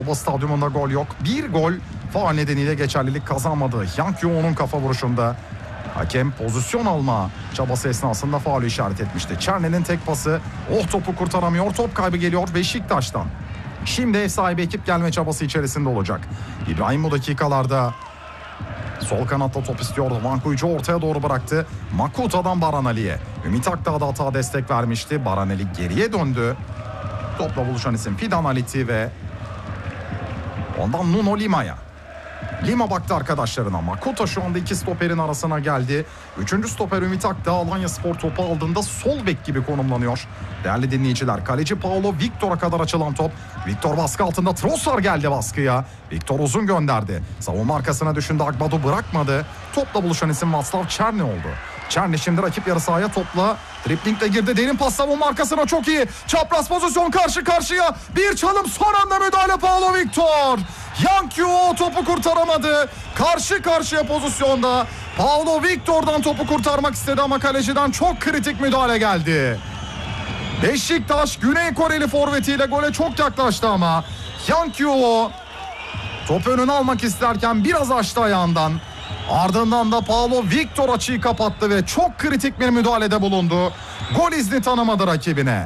Stadyumunda gol yok. Bir gol faul nedeniyle geçerlilik kazanmadı. Yang Yuo'nun kafa vuruşunda hakem pozisyon alma çabası esnasında faul işaret etmişti. Çerne'nin tek pası, topu kurtaramıyor. Top kaybı geliyor Beşiktaş'tan. Şimdi ev sahibi ekip gelme çabası içerisinde olacak. İbrahim bu dakikalarda sol kanatta top istiyordu. Vankuycu ortaya doğru bıraktı. Makuta'dan Baranali'ye. Ümit Akdağ da hata destek vermişti. Baranali geriye döndü. Topla buluşan isim Fidan Aliti ve ondan Nuno Lima'ya. Lima baktı arkadaşlarına. Makuta şu anda iki stoperin arasına geldi. Üçüncü stoper Ümit Akdağ Alanyaspor topu aldığında sol bek gibi konumlanıyor. Değerli dinleyiciler, kaleci Paulo Victor'a kadar açılan top. Victor baskı altında, Trossard geldi baskıya. Victor uzun gönderdi. Savunma arkasına düşündü, Agbadu bırakmadı. Topla buluşan isim Václav Černý oldu. Černý şimdi rakip yarı sahaya topla driplingle girdi. Derin pas savunma arkasına, çok iyi. Çapraz pozisyon, karşı karşıya. Bir çalım, son anda müdahale Paulo Victor. Yang Yuo topu kurtaramadı. Karşı karşıya pozisyonda. Paulo Victor'dan topu kurtarmak istedi ama kaleciden çok kritik müdahale geldi. Beşiktaş Güney Koreli forvetiyle gole çok yaklaştı ama Yang Yuo top önüne almak isterken biraz açtı ayağından. Ardından da Paulo Victor açıyı kapattı ve çok kritik bir müdahalede bulundu. Gol izni tanımadı rakibine.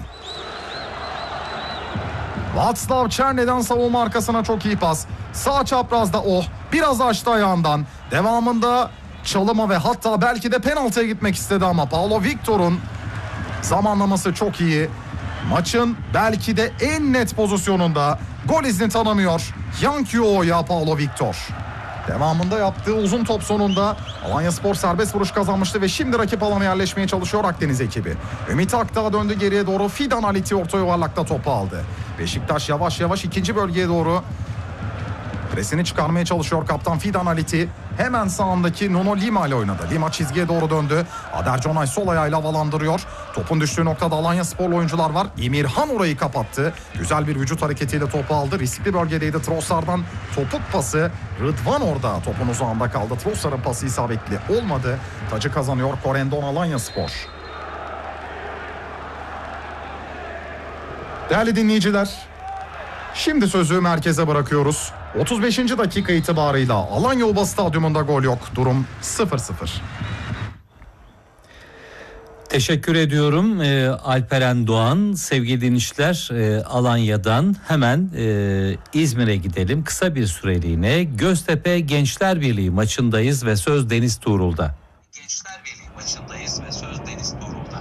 Václav Černy'den savunma arkasına çok iyi pas. Sağ çaprazda biraz açtı ayağından. Devamında çalıma ve hatta belki de penaltıya gitmek istedi ama Paulo Victor'un zamanlaması çok iyi. Maçın belki de en net pozisyonunda gol izni tanımıyor Yang Yuo'ya Paulo Victor. Devamında yaptığı uzun top sonunda Alanyaspor serbest vuruş kazanmıştı ve şimdi rakip alana yerleşmeye çalışıyor Akdeniz ekibi. Ümit Akdağ döndü geriye doğru. Fidan Aliti orta yuvarlakta topu aldı. Beşiktaş yavaş yavaş ikinci bölgeye doğru presini çıkarmaya çalışıyor kaptan Fidan Aliti. Hemen sağındaki Nuno Lima ile oynadı. Lima çizgiye doğru döndü. Ader Conay sol ayağıyla havalandırıyor. Topun düştüğü noktada Alanyasporlu oyuncular var. Emirhan orayı kapattı. Güzel bir vücut hareketiyle topu aldı. Riskli bölgedeydi. Trossard'dan topuk pası. Rıdvan orada topun uzağında kaldı. Trossard'ın pası isabetli olmadı. Tacı kazanıyor Corendon Alanyaspor. Değerli dinleyiciler, şimdi sözü merkeze bırakıyoruz. 35. dakika itibarıyla Alanya Stadyumunda gol yok. Durum 0-0. Teşekkür ediyorum Alperen Doğan. Sevgili dinleyiciler, Alanya'dan hemen İzmir'e gidelim. Kısa bir süreliğine Göztepe Gençler Birliği maçındayız ve söz Deniz Tuğrul'da. Gençler Birliği maçındayız ve söz Deniz Tuğrul'da.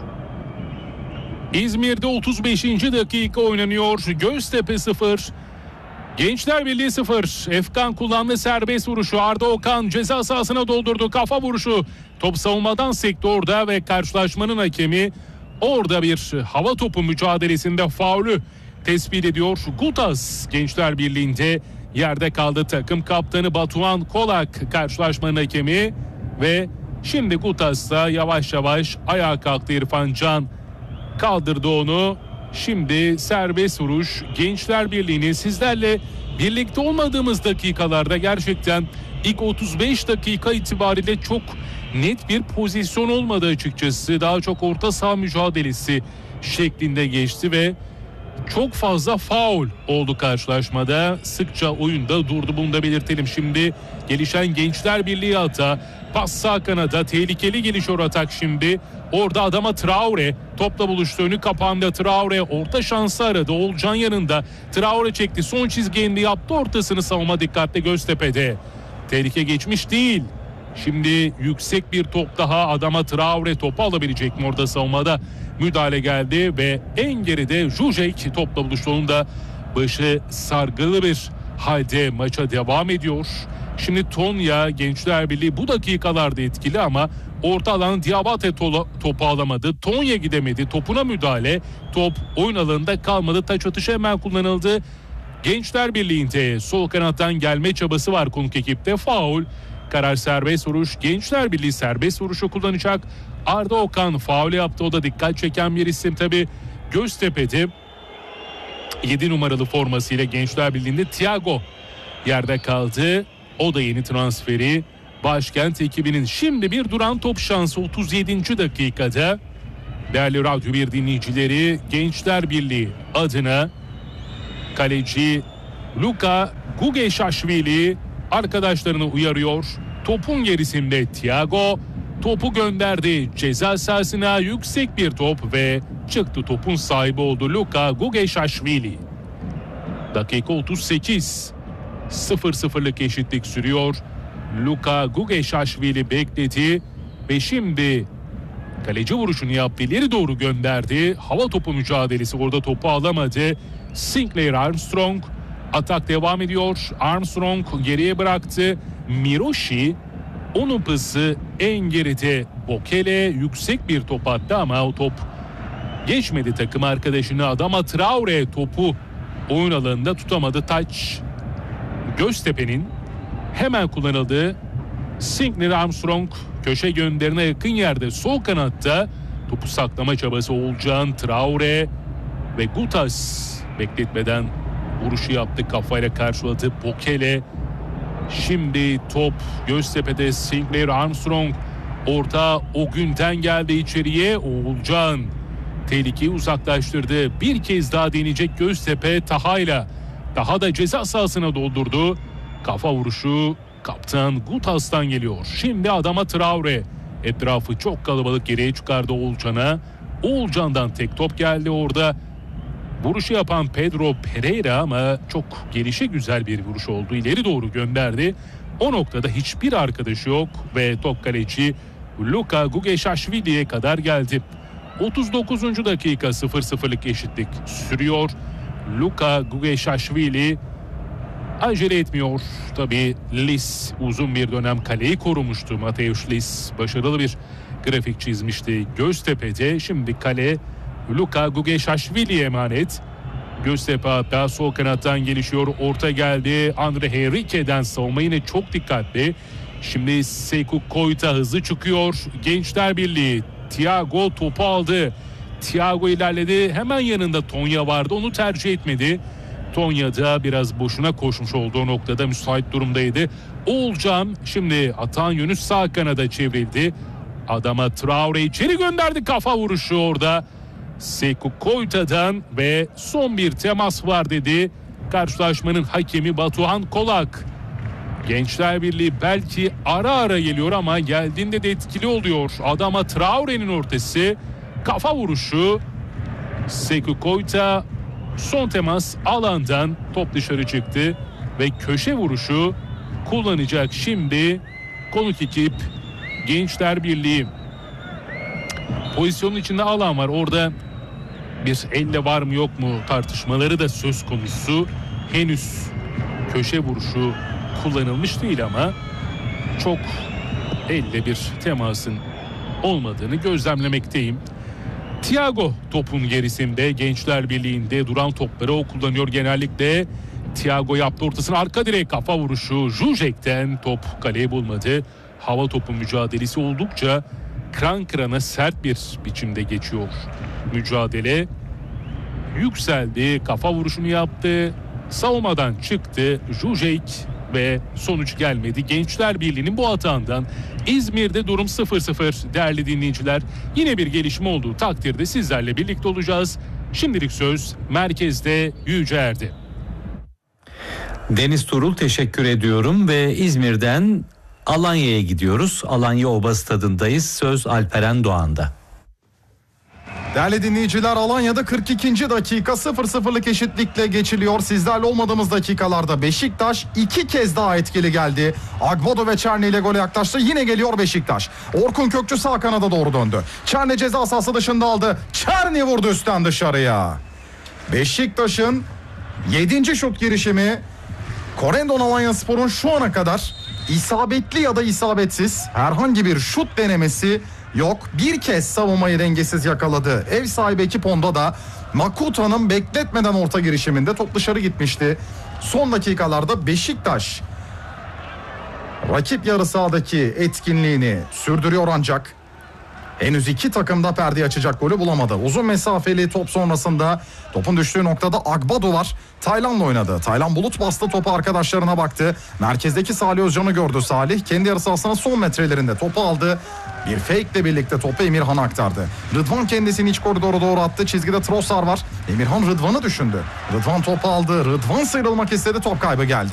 İzmir'de 35. dakika oynanıyor. Göztepe 0. Gençler Birliği 0. Efkan kullandı serbest vuruşu. Arda Okan ceza sahasına doldurdu. Kafa vuruşu. Top savunmadan sekti orada ve karşılaşmanın hakemi orada bir hava topu mücadelesinde faulü tespit ediyor. Gutas Gençler Birliği'nde yerde kaldı. Takım kaptanı Batuhan Kolak karşılaşmanın hakemi ve şimdi Gutas'ta yavaş yavaş ayağa kalktı. İrfan Can kaldırdı onu. Şimdi serbest vuruş Gençler Birliği'ni sizlerle birlikte olmadığımız dakikalarda gerçekten ilk 35 dakika itibariyle çok net bir pozisyon olmadı açıkçası. Daha çok orta saha mücadelesi şeklinde geçti ve çok fazla faul oldu karşılaşmada. Sıkça oyunda durdu, bunu da belirtelim. Şimdi gelişen Gençler Birliği hata. Pas sağ kanada, tehlikeli gelişiyor atak şimdi. Orada Adama Traore topla buluştu, önü kapandı. Traore orta şansı aradı. Oğulcan yanında. Traore çekti, son çizgiyi yaptı, ortasını savunma dikkatli Göztepe'de. Tehlike geçmiş değil. Şimdi yüksek bir top daha, Adama Traore topu alabilecek mi orada savunmada? Müdahale geldi ve en geride Zuzek topla buluştu. Onun da başı sargılı bir halde maça devam ediyor. Şimdi Tonya Gençler Birliği bu dakikalarda etkili ama orta alan Diabate topu alamadı. Tonya gidemedi. Topuna müdahale. Top oyun alanında kalmadı. Taç atışı hemen kullanıldı. Gençler Birliği'nde sol kanattan gelme çabası var konuk ekipte. Faul. Karar serbest vuruş. Gençler Birliği serbest vuruşu kullanacak. Arda Okan faul yaptı. O da dikkat çeken bir isim tabii. Göztepe'de 7 numaralı formasıyla Gençler Birliği'nde Thiago yerde kaldı. O da yeni transferi Başkent ekibinin. Şimdi bir duran top şansı 37. dakikada. Değerli Radyo 1 dinleyicileri, Gençler Birliği adına kaleci Luka Gugeşaşvili arkadaşlarını uyarıyor. Topun gerisinde Thiago topu gönderdi. Ceza sahasına yüksek bir top ve çıktı, topun sahibi oldu Luka Gugeşaşvili. Dakika 38. 0-0'lık eşitlik sürüyor. Luka Gugeşaşvili bekledi ve şimdi kaleci vuruşunu yaptı. İleri doğru gönderdi. Hava topu mücadelesi, orada topu alamadı. Sinclair Armstrong, atak devam ediyor. Armstrong geriye bıraktı. Miroshi, onun pası en geride. Bokele yüksek bir top attı ama o top geçmedi takım arkadaşını. Adama Traore topu oyun alanında tutamadı. Taç Göztepe'nin hemen kullanıldığı. Sinclair Armstrong köşe gönderine yakın yerde sol kanatta topu saklama çabası. Oğulcan, Traore ve Gutas bekletmeden vuruşu yaptı, kafayla karşıladı Bokele. Şimdi top Göztepe'de. Sinclair Armstrong orta o günden geldi içeriye. Oğulcan tehlikeyi uzaklaştırdı. Bir kez daha deneyecek Göztepe Taha'yla. Daha da ceza sahasına doldurdu. Kafa vuruşu kaptan Gutas'tan geliyor. Şimdi Adama Traore. Etrafı çok kalabalık, geriye çıkardı Oğulcan'a. Oğulcan'dan tek top geldi orada. Vuruşu yapan Pedro Pereira ama çok gelişigüzel bir vuruş oldu. İleri doğru gönderdi. O noktada hiçbir arkadaşı yok ve top kaleci Luka Gugeşaşvili'ye kadar geldi. 39. dakika 0-0'lık eşitlik sürüyor. Luka Gugeşaşvili acele etmiyor. Tabii Lis uzun bir dönem kaleyi korumuştu. Mateusz Lis başarılı bir grafik çizmişti Göztepe'de. Şimdi kale Luka Gugeşaşvili'ye emanet. Göztepe hatta sol kanattan gelişiyor. Orta geldi. Andre Henrique'den savunma yine çok dikkatli. Şimdi Sekou Koita hızlı çıkıyor. Gençler Birliği. Thiago topu aldı. Thiago ilerledi. Hemen yanında Tonya vardı. Onu tercih etmedi. Tonya da biraz boşuna koşmuş olduğu noktada müsait durumdaydı. Oğulcan şimdi atan yönü sağ kanada çevrildi. Adama Traore içeri gönderdi, kafa vuruşu orada. Sekou Koita'dan ve son bir temas var dedi karşılaşmanın hakemi Batuhan Kolak. Gençler Birliği belki ara ara geliyor ama geldiğinde de etkili oluyor. Adama Traore'nin ortası, kafa vuruşu. Sekou Koita son temas alandan, top dışarı çıktı ve köşe vuruşu kullanacak şimdi konuk ekip Gençler Birliği. Pozisyonun içinde alan var. Orada bir elle var mı yok mu tartışmaları da söz konusu. Henüz köşe vuruşu kullanılmış değil ama çok elle bir temasın olmadığını gözlemlemekteyim. Thiago topun gerisinde, Gençler Birliği'nde duran topları o kullanıyor genellikle. Thiago yaptı ortasına, arka direk kafa vuruşu. Zuzek'ten top kaleyi bulmadı. Hava topu mücadelesi oldukça kıran kırana sert bir biçimde geçiyor. Mücadele yükseldi. Kafa vuruşunu yaptı. Savunmadan çıktı Zuzek ve sonuç gelmedi. Gençler Birliği'nin bu hatandan İzmir'de durum 0-0 değerli dinleyiciler. Yine bir gelişme olduğu takdirde sizlerle birlikte olacağız. Şimdilik söz merkezde Yüceer'de. Deniz Tuğrul, teşekkür ediyorum ve İzmir'den Alanya'ya gidiyoruz. Alanya Oba Stadı'ndayız. Söz Alperen Doğan'da. Değerli dinleyiciler, Alanya'da 42. dakika 0-0'lık eşitlikle geçiliyor. Sizlerle olmadığımız dakikalarda Beşiktaş 2 kez daha etkili geldi. Agbodo ve Çerni ile gole yaklaştı. Yine geliyor Beşiktaş. Orkun Kökçü sağ kanada doğru döndü. Çerni ceza sahası dışında aldı. Çerni vurdu üstten dışarıya. Beşiktaş'ın 7. şut girişimi. Corendon Alanyaspor'un şu ana kadar isabetli ya da isabetsiz herhangi bir şut denemesi yok. Bir kez savunmayı dengesiz yakaladı. Ev sahibi ekip onda da Makuta'nın bekletmeden orta girişiminde top dışarı gitmişti. Son dakikalarda Beşiktaş rakip yarı sahadaki etkinliğini sürdürüyor ancak henüz iki takım da perdeyi açacak golü bulamadı. Uzun mesafeli top sonrasında topun düştüğü noktada Agbadu var. Taylan'la oynadı. Taylan bulut bastı, topu arkadaşlarına baktı. Merkezdeki Salih Özcan'ı gördü Salih. Kendi yarı sahasına son metrelerinde topu aldı. Bir fake ile birlikte topu Emirhan aktardı. Rıdvan kendisini iç koridora doğru attı. Çizgide Trossard var. Emirhan Rıdvan'ı düşündü. Rıdvan topu aldı. Rıdvan sıyrılmak istedi. Top kaybı geldi.